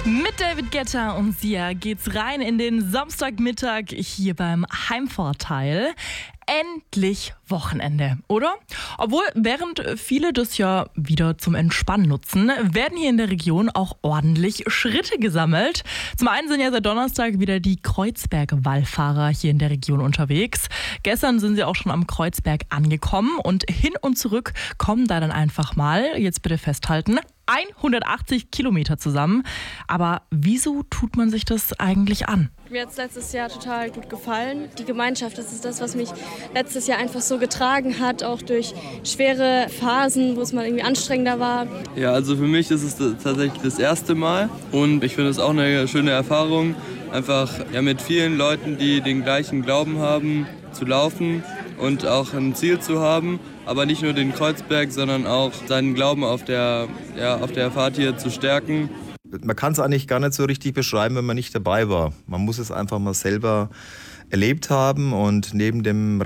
Mit David Guetta und Sia geht's rein in den Samstagmittag hier beim Heimvorteil. Endlich Wochenende, oder? Obwohl, während viele das ja wieder zum Entspannen nutzen, werden hier in der Region auch ordentlich Schritte gesammelt. Zum einen sind ja seit Donnerstag wieder die Kreuzberg-Wallfahrer hier in der Region unterwegs. Gestern sind sie auch schon am Kreuzberg angekommen und hin und zurück kommen da dann einfach mal, jetzt bitte festhalten, 180 Kilometer zusammen. Aber wieso tut man sich das eigentlich an? Mir hat es letztes Jahr total gut gefallen. Die Gemeinschaft, das ist das, was mich letztes Jahr einfach so getragen hat, auch durch schwere Phasen, wo es mal irgendwie anstrengender war. Ja, also für mich ist es tatsächlich das erste Mal und ich finde es auch eine schöne Erfahrung, einfach mit vielen Leuten, die den gleichen Glauben haben, zu laufen und auch ein Ziel zu haben, aber nicht nur den Kreuzberg, sondern auch seinen Glauben auf der Fahrt hier zu stärken. Man kann es eigentlich gar nicht so richtig beschreiben, wenn man nicht dabei war. Man muss es einfach mal selber erlebt haben und neben dem